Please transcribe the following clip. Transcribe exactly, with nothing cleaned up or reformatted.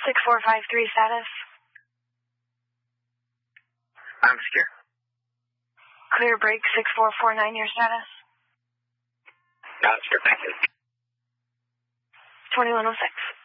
six four five three status. I'm secure. Clear break six four four nine, your status. Got it, sure, thank you. twenty-one oh six.